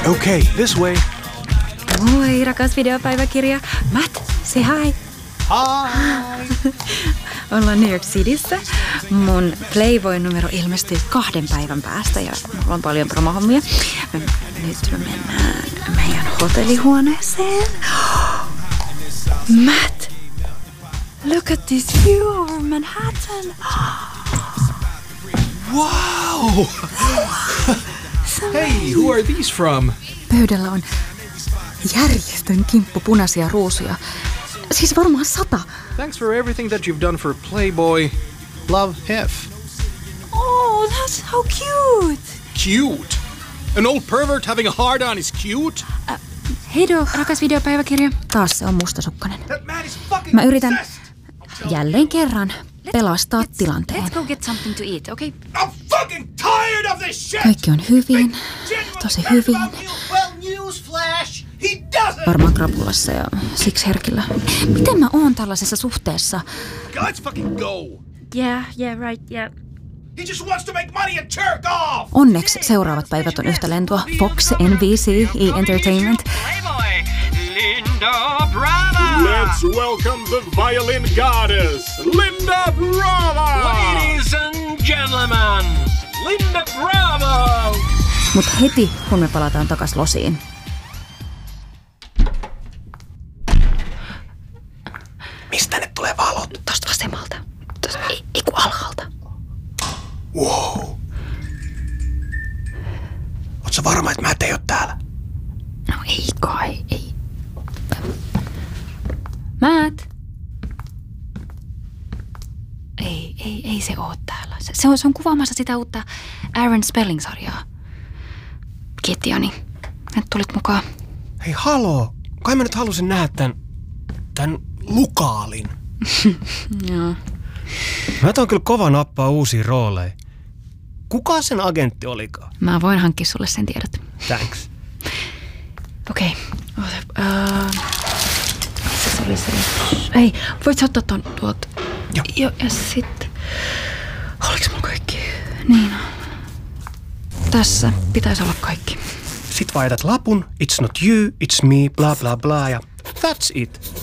Okay, this way. Moi, rakas videopäiväkirja. Matt, say hi. Hi! Ollaan New York Cityssä. Mun Playboy-numero ilmestyy 2 päivän päästä ja mulla on paljon promohommia. Nyt me mennään meidän hotellihuoneeseen. Matt, look at this view over Manhattan. Wow! Hey, who are these from? Pöydällä on järjestön kimppu punaisia ruusuja. Siis varmaan 100. Thanks for everything that you've done for Playboy. Love, Hef. Oh, that's how cute. Cute? An old pervert having a hard-on is cute? Heido, rakas videopäiväkirja. Taas se on mustasukkainen. That man is fucking Mä yritän obsessed. jälleen kerran pelastaa tilanteen. Let's go get something to eat, okay? I'm fucking tired of this shit! Kaikki on hyvin, tosi hyvin. Well, newsflash, he doesn't! Varmaan krapulassa ja siksi herkillä. Miten mä oon tällaisessa suhteessa? Let's fucking go! Yeah, right, yeah. He just wants to make money and jerk off! Onneksi seuraavat päivät on yhtä lentoa. Fox, NBC, E! Entertainment. Playboy, Linda Brava! Let's welcome the violin goddess, Linda Brava! Ladies and gentlemen, Linda Bravo! Mut heti kun me palataan takas losiin. Mistä ne tulee valot? Tosta vasemmalta. Ei kun alhaalta. Wow. Oot sä varma, että mä ei oo täällä? No ei kai, ei. Matt! Ei se oo täällä. Se on kuvaamassa sitä uutta Aaron Spelling-sarjaa. Kiitti, Ani. Nyt tulit mukaan. Hei haloo, kai mä nyt halusin nähdä tän Lukaalin. Joo. Mä oon kyllä kova nappaa uusia rooleja. Kuka sen agentti olikaan? Mä voin hankkia sulle sen tiedot. Thanks. Okei. Se oli se. Ei, voit sä ottaa ton tuolta? Joo. Ja sitten. Oliks mulla kaikki? Niin. Tässä pitäisi olla kaikki. Sit vaan jätät lapun, it's not you, it's me, bla bla bla ja that's it.